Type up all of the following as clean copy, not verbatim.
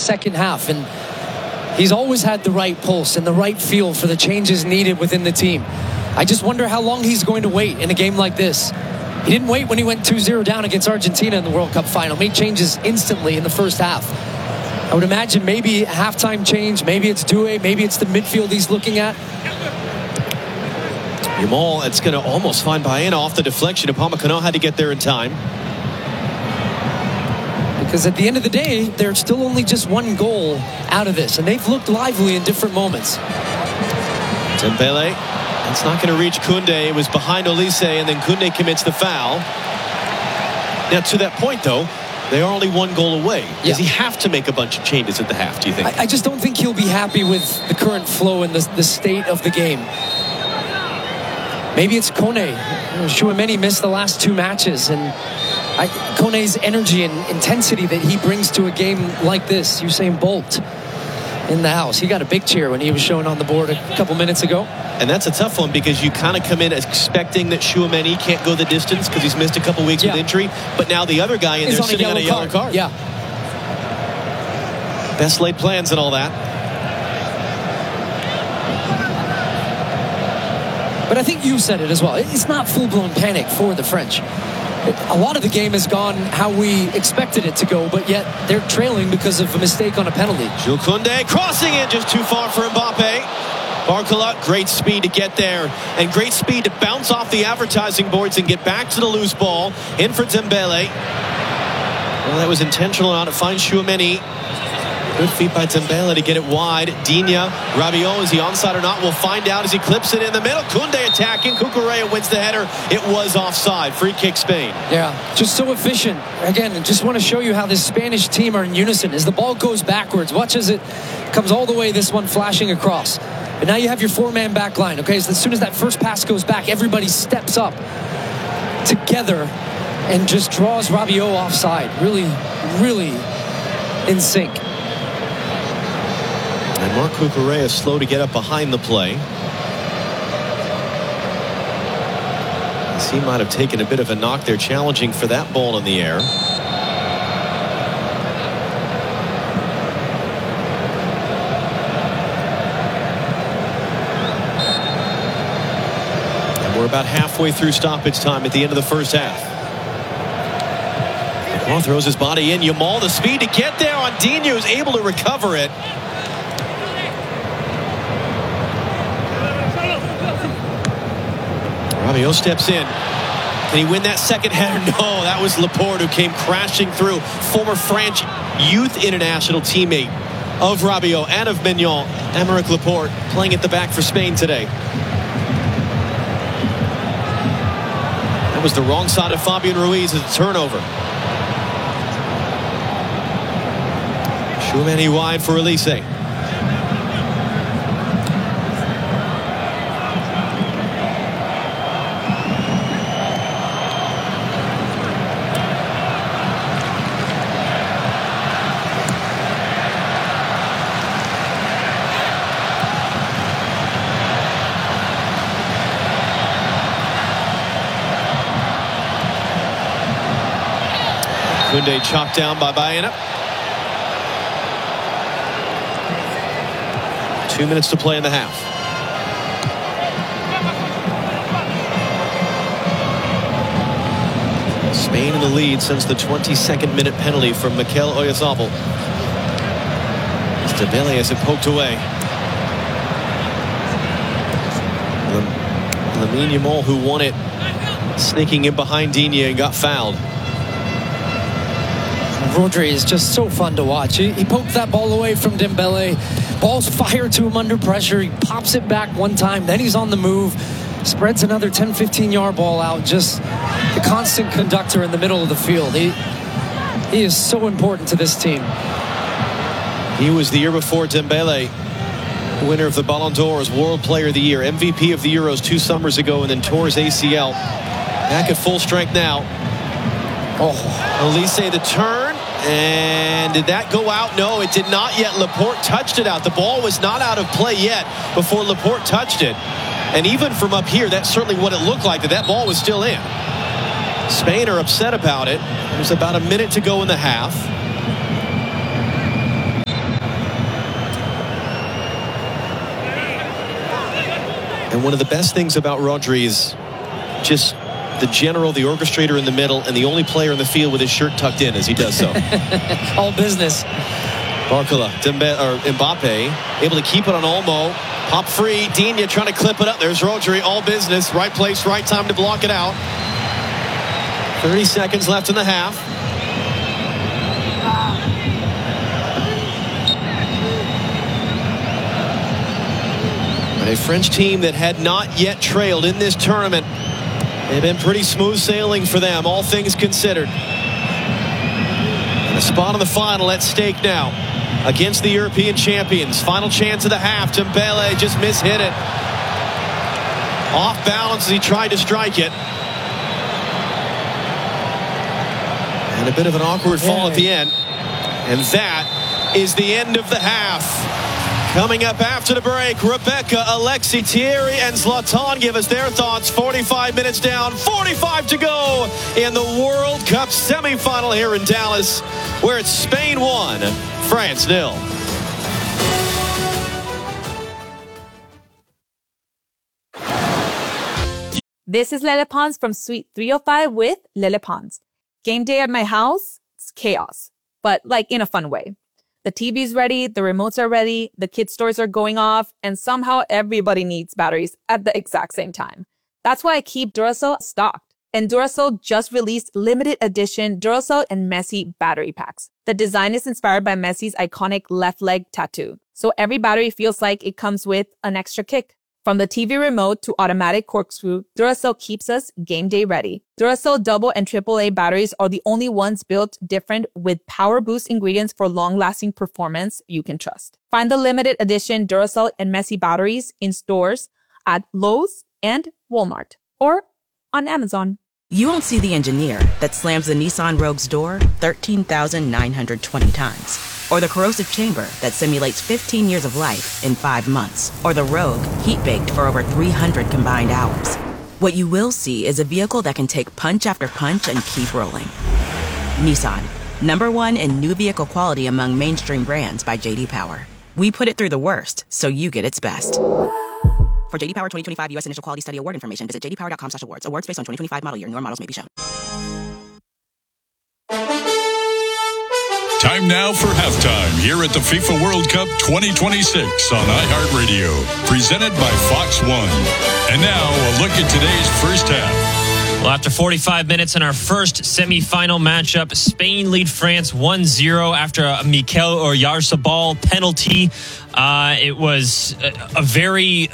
second half, and he's always had the right pulse and the right feel for the changes needed within the team. I just wonder how long he's going to wait in a game like this. He didn't wait when he went 2-0 down against Argentina in the World Cup final. Made changes instantly in the first half. I would imagine maybe a halftime change. Maybe it's Doué. Maybe it's the midfield he's looking at. Yamal, it's going to almost find Baena off the deflection. Upamecano had to get there in time. Because at the end of the day, there's still only just one goal out of this. And they've looked lively in different moments. Dembele, it's not going to reach Koundé. It was behind Olise, and then Koundé commits the foul. Now, to that point, though, they are only one goal away. Does he have to make a bunch of changes at the half, do you think? I just don't think he'll be happy with the current flow and the state of the game. Maybe it's Kone. Tchouaméni missed the last two matches, and Kone's energy and intensity that he brings to a game like this. Usain Bolt in the house. He got a big cheer when he was shown on the board a couple minutes ago. And that's a tough one because you kind of come in expecting that Tchouaméni can't go the distance because he's missed a couple weeks with injury. But now the other guy in there sitting on a yellow card. Yeah. Best laid plans and all that. But I think you said it as well. It's not full-blown panic for the French. A lot of the game has gone how we expected it to go, but yet they're trailing because of a mistake on a penalty. Jules Koundé crossing in just too far for Mbappe. Barcola, great speed to get there, and great speed to bounce off the advertising boards and get back to the loose ball. In for Dembele. Well, that was intentional on it. Finds Tchouaméni. Good feet by Dembele to get it wide. Digne, Rabiot, is he onside or not? We'll find out as he clips it in the middle. Koundé attacking. Cucurella wins the header. It was offside. Free kick Spain. Yeah, just so efficient. Again, just want to show you how this Spanish team are in unison. As the ball goes backwards, watch as it comes all the way, this one flashing across. But now you have your four-man back line, okay? So as soon as that first pass goes back, everybody steps up together and just draws Rabiot offside. Really, really in sync. And Marc Cucurella is slow to get up behind the play. He might have taken a bit of a knock there, challenging for that ball in the air. And we're about halfway through stoppage time at the end of the first half. Yamal throws his body in. Yamal, the speed to get there on Digne, who's able to recover it. Rabiot steps in. Can he win that second header? No, that was Laporte who came crashing through. Former French youth international teammate of Rabiot and of Mignon. Aymeric Laporte playing at the back for Spain today. That was the wrong side of Fabian Ruiz as a turnover. Tchouaméni wide for Olise. Koundé chopped down by Baena. 2 minutes to play in the half. Spain in the lead since the 22nd minute penalty from Mikel Oyarzabal. Dembele has it poked away. Lamine Yamal, who won it, sneaking in behind Digne and got fouled. Rodri is just so fun to watch. He poked that ball away from Dembele. Ball's fired to him under pressure. He pops it back one time. Then he's on the move. Spreads another 10-15 yard ball out. Just the constant conductor in the middle of the field. He is so important to this team. He was the year before Dembele, winner of the Ballon d'Or, as World Player of the Year, MVP of the Euros 2 summers ago, and then tore his ACL. Back at full strength now. Olise the turn, and did that go out? No, it did not yet. Laporte touched it out. The ball was not out of play yet before Laporte touched it. And even from up here, that's certainly what it looked like, that ball was still in. Spain are upset about it. There's about a minute to go in the half. And one of the best things about Rodri is just the general, the orchestrator in the middle, and the only player in the field with his shirt tucked in as he does so. All business. Barcola, Mbappe, able to keep it on Olmo. Pop free, Digne trying to clip it up. There's Rodri, all business. Right place, right time to block it out. 30 seconds left in the half. But a French team that had not yet trailed in this tournament. They've been pretty smooth sailing for them, all things considered. And a spot in the final at stake now against the European champions. Final chance of the half. Dembele just mishit it. Off balance as he tried to strike it. And a bit of an awkward fall at the end. And that is the end of the half. Coming up after the break, Rebecca, Alexi, Thierry, and Zlatan give us their thoughts. 45 minutes down, 45 to go in the World Cup semifinal here in Dallas, where it's Spain 1, France 0. This is Lele Pons from Suite 305 with Lele Pons. Game day at my house, it's chaos, but like in a fun way. The TV's ready, the remotes are ready, the kids' stores are going off, and somehow everybody needs batteries at the exact same time. That's why I keep Duracell stocked. And Duracell just released limited edition Duracell and Messi battery packs. The design is inspired by Messi's iconic left leg tattoo. So every battery feels like it comes with an extra kick. From the TV remote to automatic corkscrew, Duracell keeps us game day ready. Duracell double and AAA batteries are the only ones built different with power boost ingredients for long-lasting performance you can trust. Find the limited edition Duracell and Messi batteries in stores at Lowe's and Walmart or on Amazon. You won't see the engineer that slams the Nissan Rogue's door 13,920 times. Or the corrosive chamber that simulates 15 years of life in 5 months. Or the Rogue heat-baked for over 300 combined hours. What you will see is a vehicle that can take punch after punch and keep rolling. Nissan, #1 in new vehicle quality among mainstream brands by J.D. Power. We put it through the worst, so you get its best. For J.D. Power 2025 U.S. Initial Quality Study Award information, visit jdpower.com/awards. Awards based on 2025 model year. Newer models may be shown. Time now for halftime here at the FIFA World Cup 2026 on iHeartRadio, presented by Fox One. And now a look at today's first half. Well, after 45 minutes in our first semifinal matchup, Spain lead France 1-0 after a Mikel Oyarzabal penalty. It was a very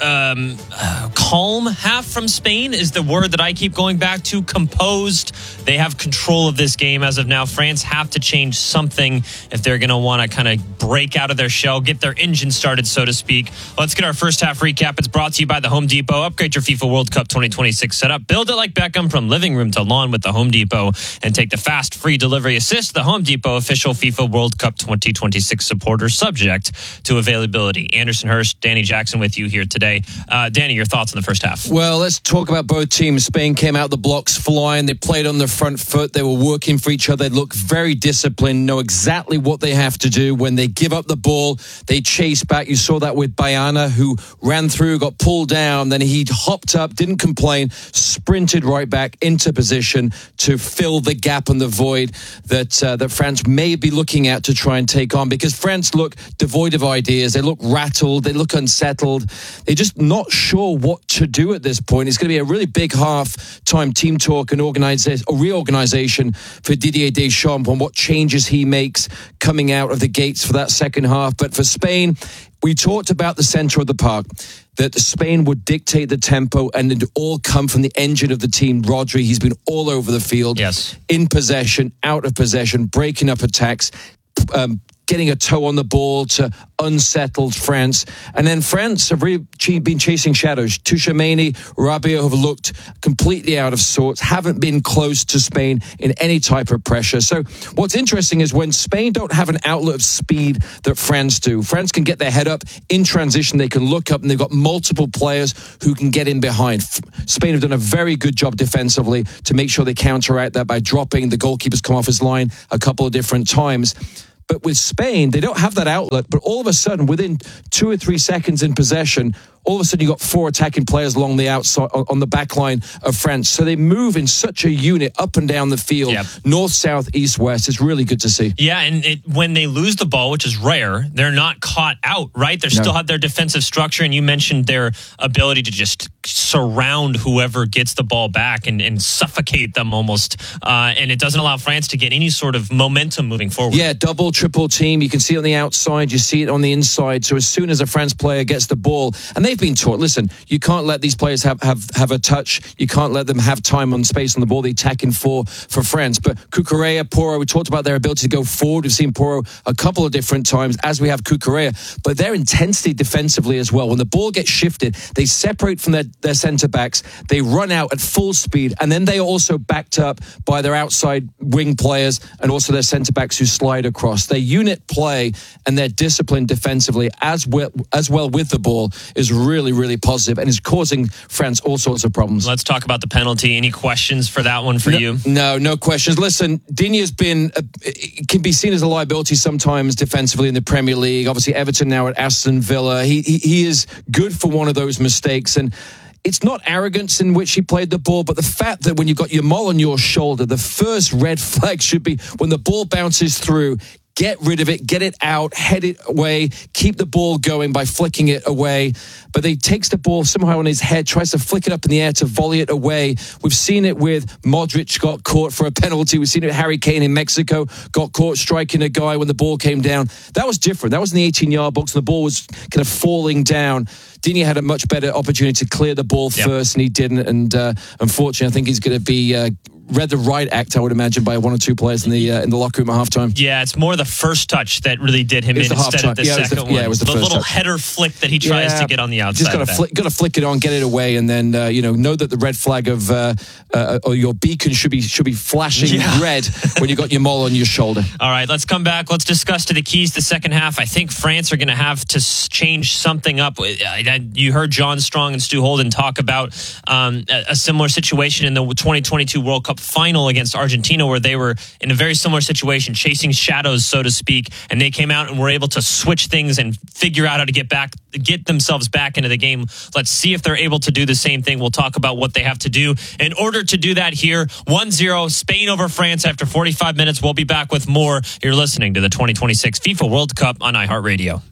calm half from Spain is the word that I keep going back to. Composed. They have control of this game as of now. France have to change something if they're going to want to kind of break out of their shell, get their engine started, so to speak. Let's get our first half recap. It's brought to you by the Home Depot. Upgrade your FIFA World Cup 2026 setup. Build it like Beckham from living room to lawn with the Home Depot and take the fast free delivery assist. The Home Depot official FIFA World Cup 2026 supporter, subject to availability. Anderson Hurst, Danny Jackson with you here today. Danny, your thoughts on the first half? Well, let's talk about both teams. Spain came out the blocks flying. They played on the front foot. They were working for each other. They look very disciplined, know exactly what they have to do. When they give up the ball, they chase back. You saw that with Bayana, who ran through, got pulled down. Then he hopped up, didn't complain, sprinted right back into position to fill the gap and the void that France may be looking at to try and take on. Because France look devoid of ideas. They look rattled. They look unsettled. They're just not sure what to do at this point. It's going to be a really big half-time team talk and reorganization for Didier Deschamps on what changes he makes coming out of the gates for that second half. But for Spain, we talked about the center of the park, that Spain would dictate the tempo and it all come from the engine of the team. Rodri, he's been all over the field, yes, in possession, out of possession, breaking up attacks, getting a toe on the ball to unsettled France. And then France have really been chasing shadows. Tchouaméni, Rabiot have looked completely out of sorts, haven't been close to Spain in any type of pressure. So what's interesting is when Spain don't have an outlet of speed that France do, France can get their head up in transition, they can look up, and they've got multiple players who can get in behind. Spain have done a very good job defensively to make sure they counteract that by dropping the goalkeepers come off his line a couple of different times. But with Spain, they don't have that outlet. But all of a sudden, within 2 or 3 seconds in possession, all of a sudden you've got 4 attacking players along the outside on the back line of France. So they move in such a unit up and down the field, north, south, east, west. It's really good to see. Yeah, and when they lose the ball, which is rare, they're not caught out, right? They still have their defensive structure, and you mentioned their ability to just surround whoever gets the ball back and suffocate them almost. And it doesn't allow France to get any sort of momentum moving forward. Yeah, double, triple team. You can see it on the outside, you see it on the inside. So as soon as a France player gets the ball, and they've been taught, listen, you can't let these players have a touch. You can't let them have time on space on the ball. They attack in for France. But Cucurella, Porro, we talked about their ability to go forward. We've seen Porro a couple of different times, as we have Cucurella. But their intensity defensively as well. When the ball gets shifted, they separate from their centre-backs. They run out at full speed. And then they are also backed up by their outside wing players and also their centre-backs who slide across. Their unit play and their discipline defensively as well with the ball is really, really positive and is causing France all sorts of problems. Let's talk about the penalty. Any questions for that one for you? No questions. Listen, Digne's can be seen as a liability sometimes defensively in the Premier League. Obviously, Everton now at Aston Villa. He is good for one of those mistakes, and it's not arrogance in which he played the ball, but the fact that when you've got Yamal on your shoulder, the first red flag should be when the ball bounces through, get rid of it, get it out, head it away, keep the ball going by flicking it away. But he takes the ball somehow on his head, tries to flick it up in the air to volley it away. We've seen it with Modric got caught for a penalty. We've seen it with Harry Kane in Mexico, got caught striking a guy when the ball came down. That was different. That was in the 18-yard box, and the ball was kind of falling down. Digne had a much better opportunity to clear the ball first, and he didn't. And unfortunately, I think he's going to be read the right act, I would imagine, by 1 or 2 players in the locker room at halftime. Yeah, it's more the first touch that really did him in instead of the second one. Yeah, it was the little touch. Header flick that he tries to get on the outside. Just got to flick it on, get it away, and then know that the red flag of or your beacon should be flashing red when you got Yamal on your shoulder. All right, let's come back. Let's discuss to the keys to second half. I think France are going to have to change something up. You heard John Strong and Stu Holden talk about a similar situation in the 2022 World Cup final against Argentina, where they were in a very similar situation, chasing shadows, so to speak, and they came out and were able to switch things and figure out how to get themselves back into the game. Let's see if they're able to do the same thing. We'll talk about what they have to do in order to do that here. 1-0, Spain over France after 45 minutes. We'll be back with more. You're listening to the 2026 FIFA World Cup on iHeartRadio.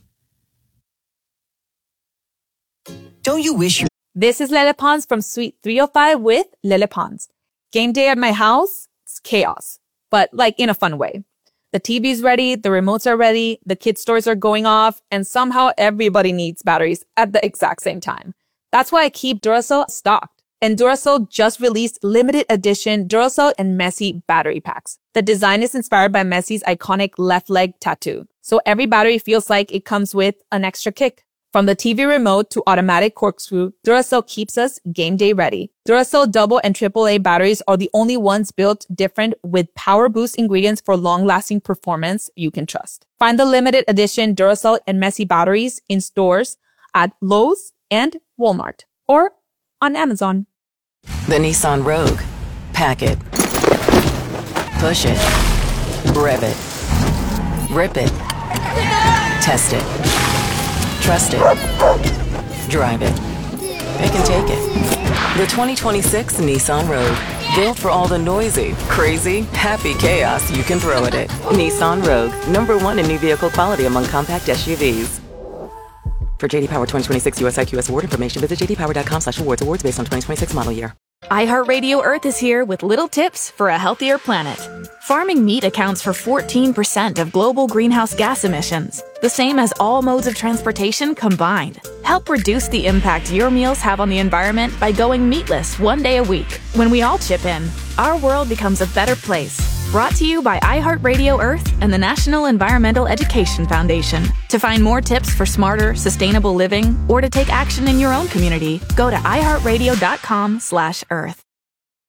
Don't you wish you... This is Lele Pons from Suite 305 with Lele Pons. Game day at my house, it's chaos, but like in a fun way. The TV's ready, the remotes are ready, the kids' toys are going off, and somehow everybody needs batteries at the exact same time. That's why I keep Duracell stocked. And Duracell just released limited edition Duracell and Messi battery packs. The design is inspired by Messi's iconic left leg tattoo, so every battery feels like it comes with an extra kick. From the TV remote to automatic corkscrew, Duracell keeps us game day ready. Duracell double and AAA batteries are the only ones built different with power boost ingredients for long-lasting performance you can trust. Find the limited edition Duracell and Messi batteries in stores at Lowe's and Walmart or on Amazon. The Nissan Rogue. Pack it. Push it. Rev it. Rip it. Test it. Trust it. Drive it. It can take it. The 2026 Nissan Rogue. Built for all the noisy, crazy, happy chaos you can throw at it. Nissan Rogue. #1 in new vehicle quality among compact SUVs. For JD Power 2026 US IQS award information, visit jdpower.com/awards. Awards based on 2026 model year. iHeartRadio Earth is here with little tips for a healthier planet. Farming meat accounts for 14% of global greenhouse gas emissions, the same as all modes of transportation combined. Help reduce the impact your meals have on the environment by going meatless 1 day a week. When we all chip in, our world becomes a better place. Brought to you by iHeartRadio Earth and the National Environmental Education Foundation. To find more tips for smarter, sustainable living or to take action in your own community, go to iHeartRadio.com/earth.